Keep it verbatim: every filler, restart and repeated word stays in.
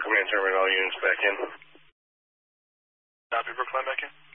Command, turn all units back in. Copy, Brookline back in.